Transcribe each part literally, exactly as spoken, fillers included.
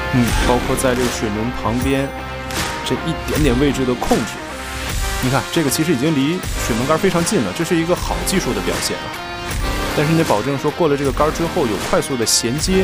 嗯，包括在这个水门旁边这一点点位置的控制，你看这个其实已经离水门杆非常近了，这是一个好技术的表现啊。但是你得保证说过了这个杆之后有快速的衔接。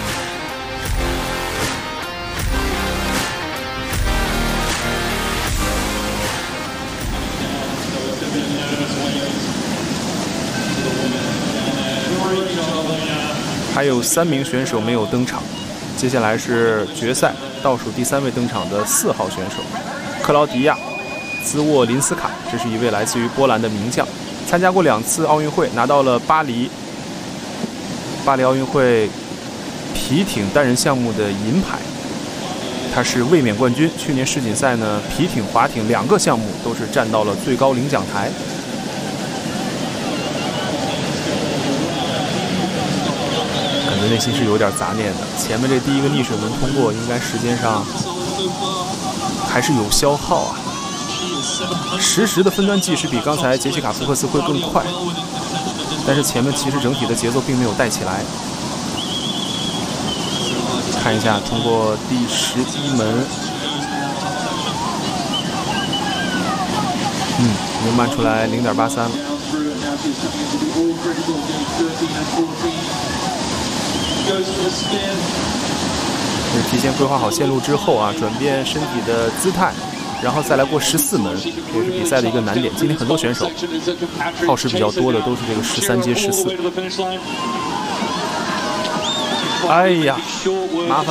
还有三名选手没有登场，接下来是决赛倒数第三位登场的四号选手克劳迪亚·兹沃林斯卡，这是一位来自于波兰的名将，参加过两次奥运会，拿到了巴黎巴黎奥运会皮艇单人项目的银牌，他是卫冕冠军。去年世锦赛呢，皮艇、划艇两个项目都是站到了最高领奖台。内心是有点杂念的，前面这第一个逆水门通过，应该时间上还是有消耗啊。实时的分段计时比刚才杰西卡·福克斯会更快，但是前面其实整体的节奏并没有带起来。看一下，通过第十一门，嗯，已经慢出来 零点八三 了。是提前规划好线路之后啊，转变身体的姿态，然后再来过十四门，这也是比赛的一个难点。今天很多选手耗时比较多的都是这个十三接十四。哎呀，麻烦。